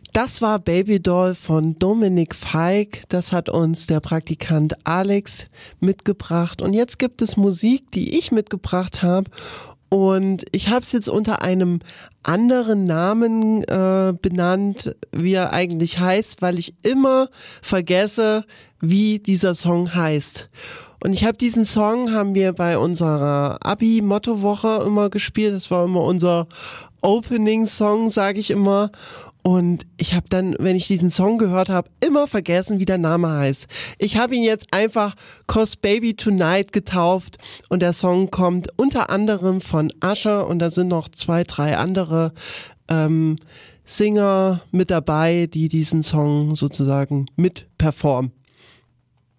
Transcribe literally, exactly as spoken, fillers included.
Das war Baby Doll von Dominik Feick. Das hat uns der Praktikant Alex mitgebracht. Und jetzt gibt es Musik, die ich mitgebracht habe. Und ich habe es jetzt unter einem anderen Namen äh, benannt, wie er eigentlich heißt, weil ich immer vergesse, wie dieser Song heißt. Und ich habe diesen Song, haben wir bei unserer Abi-Mottowoche immer gespielt. Das war immer unser Opening-Song, sage ich immer. Und ich habe dann, wenn ich diesen Song gehört habe, immer vergessen, wie der Name heißt. Ich habe ihn jetzt einfach "'Cause Baby Tonight" getauft und der Song kommt unter anderem von Usher und da sind noch zwei, drei andere ähm, Singer mit dabei, die diesen Song sozusagen mit performen.